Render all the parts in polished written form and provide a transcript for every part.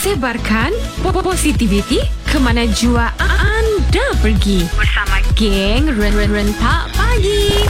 Sebarkan positivity ke mana jua anda pergi bersama geng Rentak Pagi.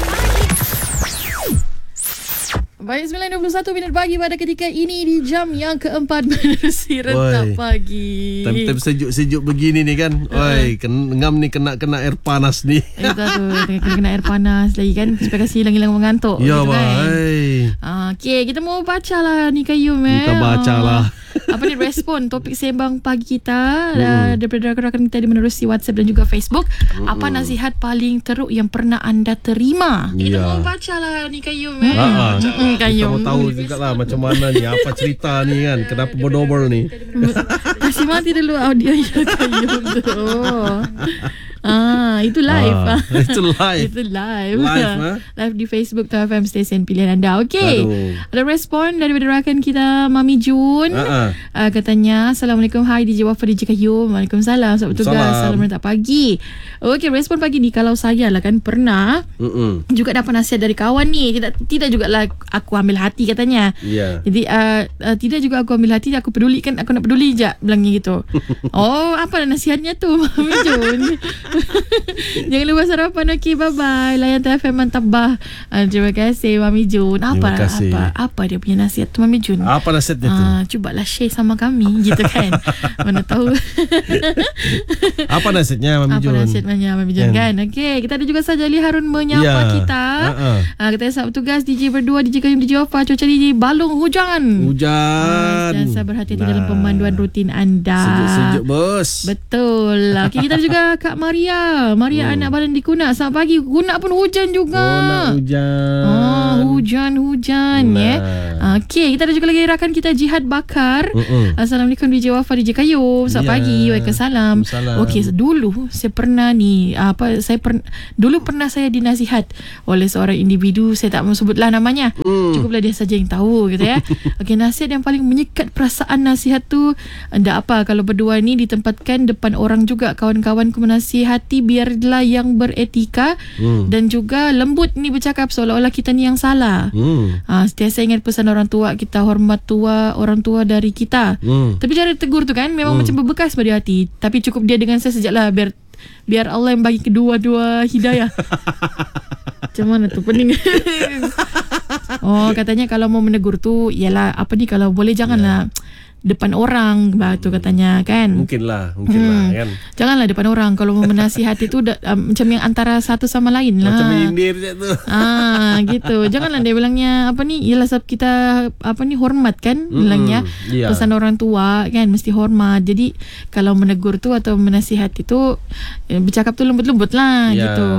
Baik, 9.21 minit pagi pada ketika ini di jam yang keempat menerusi Rentak Pagi. Time-time sejuk-sejuk begini ni kan. Oi, ngam ni kena air panas ni. Kena air panas lagi kan supaya kasi hilang-hilang mengantuk. Ya, gitu kan. Okey, kita mau baca lah ni Qayyum. Kita baca lah. Apa ni respon topik sembang pagi kita daripada rakan-rakan kita di menerusi WhatsApp dan juga Facebook. Apa nasihat paling teruk yang pernah anda terima? Kita mau baca lah ni Qayyum. Kita mau tahu juga lah macam mana ni, apa cerita ni kan, kenapa berdobel ni. Kasih mati dulu audio yang Qayyum tu. Itu live. Itu live. Itu live. Live di Facebook FM stesen pilihan anda. Okey. Ada respon daripada rakan kita Mami Jun. Katanya, Assalamualaikum, hai DJ Wafa, DJ Qayyum. Waalaikumsalam, selamat bertugas. Salam Rentak Pagi. Okey, respon pagi ni, kalau saya lah kan pernah juga dapat nasihat dari kawan ni. Tidak jugalah aku ambil hati katanya. Jadi tidak juga aku ambil hati, aku peduli kan, aku nak peduli je bilangnya gitu. Apa nasihatnya tu Mami Jun? Jangan lupa sarapan. Okey, bye-bye. Layan TFM mantap bah. Terima kasih Mami Jun. Apa dia punya nasihat tu Mami Jun? Apa nasihatnya tu? Cubalah share sama kami gitu kan. Mana tahu. Apa nasihatnya Mami Jun? Apa nasihatnya Mami Jun kan? Okey, kita ada juga Sajali Harun menyapa kita. Katanya selamat tugas DJ berdua, DJ Qayyum, DJ Wafa. Cuaca di Balong hujan. Sentiasa berhati-hati dalam pemanduan rutin anda. Sejuk-sejuk bos. Betul. Okey, kita ada juga Kak Maria anak badan di Kunak. Selamat pagi. Kunak pun hujan juga. Hujan ya. Okey, kita ada juga lagi rakan kita Jihad Bakar. Assalamualaikum DJ Wafa, DJ Qayyum. Selamat pagi. Waalaikumsalam. Okey, dulu saya pernah ni dulu pernah saya dinasihat oleh seorang individu, saya tak mau sebutlah namanya. Cukuplah dia saja yang tahu gitu ya. Okey, nasihat yang paling menyekat perasaan nasihat tu, ndak apa kalau berdua ni ditempatkan depan orang juga, kawan-kawanku menasihati biarlah yang beretika dan juga lembut ni bercakap seolah-olah kita ni yang salah. Sentiasa ingat pesan orang tua, kita hormat orang tua dari kita. Tapi cara tegur tu kan memang macam berbekas pada hati. Tapi cukup dia dengan saya sejaklah, biar Allah yang bagi kedua-dua hidayah. Macam mana tu pening. Katanya kalau mau menegur tu ialah kalau boleh janganlah depan orang, tu katanya kan. Mungkinlah kan. Janganlah depan orang. Kalau mau menasihati tu macam yang antara satu sama lain lah. Macam menyindir je tu. Gitu. Janganlah dia bilangnya ialah sebab kita hormat kan, bilangnya pesan orang tua kan mesti hormat. Jadi kalau menegur tu atau menasihati tu bercakap tu lembut-lembut lah gitu.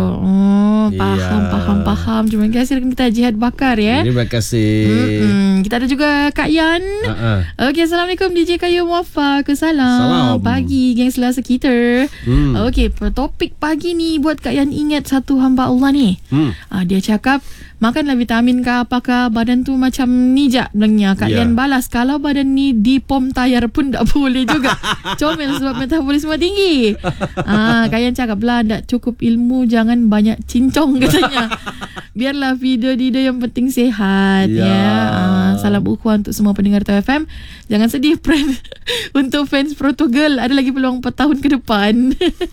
Faham. Terima kasih kita Jihad Bakar ya. Terima kasih. Kita ada juga Kak Yan. Okey, Assalamualaikum DJ Qayyum, Wafa. Salam pagi geng Selasa kita. Okey, topik pagi ni buat Kak Yan ingat satu hamba Allah ni. Dia cakap, makanlah vitamin ke apakah, badan tu macam ni je bilangnya. Kak Yan balas, kalau badan ni dipom tayar pun tak boleh juga. Comel sebab metabolisme tinggi. Kak Yan cakap lah, tak cukup ilmu jangan banyak cincong katanya. Biarlah video yang penting sehat ya. Salam ukhuwah untuk semua pendengar TFM. Jangan sedih friend. Untuk fans Portugal, ada lagi peluang 4 tahun ke depan.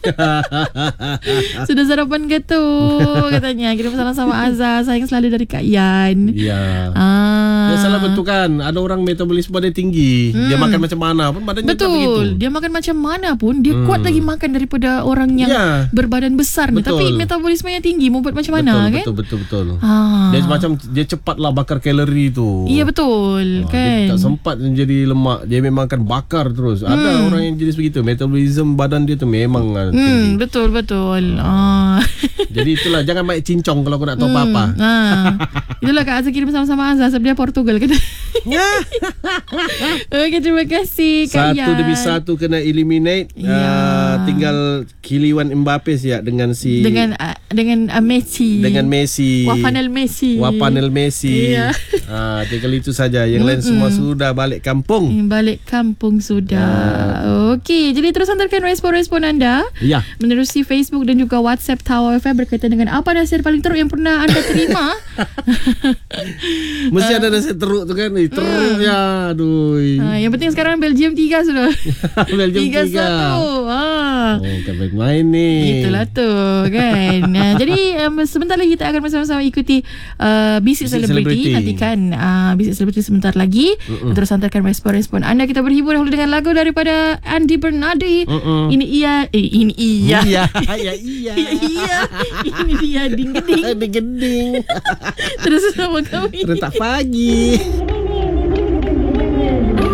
Sudah sarapan ke tu katanya. Kirim salam sama Azhar. Sayang selalu dari Kak Yan. Dia salah betul kan. Ada orang metabolisme dia tinggi. Dia makan macam mana pun badannya tak begitu. Betul. Dia makan macam mana pun dia kuat lagi makan daripada orang yang berbadan besar ni. Tapi metabolismenya tinggi. Mau buat macam mana kan? Betul. Dia cepatlah bakar kalori tu. Iya betul kan. Dia tak sempat jadi lemak. Dia memang akan bakar terus. Ada orang yang jenis begitu. Metabolisme badan dia tu memang tinggi. Betul. Jadi itulah, jangan banyak cincong kalau aku nak tahu apa-apa. Itulah Kak Azhar kirim sama-sama Azhar sebab dia Portugal kan. Okey, terima kasih Kak Yan. Satu demi satu kena eliminate. Tinggal Kylian Mbappe siap dengan Messi. Dengan Messi. Wapanel Messi. Ya. Tinggal itu saja. Yang lain semua sudah balik kampung. Balik kampung sudah. Okey, jadi terus hantarkan respon-respon anda. Ya. Menerusi Facebook dan juga WhatsApp Tawar FM berkaitan dengan apa nasihat paling teruk yang pernah anda terima. Mesti ada nasihat teruk tu kan. Teruk ya. Aduh. Yang penting sekarang Belgium 3 sudah. Belgium 3. 3-1. Kan main ni. Itulah tu kan. Jadi sebentar lagi kita akan bersama-sama ikuti Bisik Celebrity. Nantikan Bisik Celebrity sebentar lagi. Terus hantarkan respon-respon anda. Kita berhibur dahulu dengan lagu daripada Andy Bernardi. Ini iya. Ini dia ding-geding. Terus sama kami Retak pagi.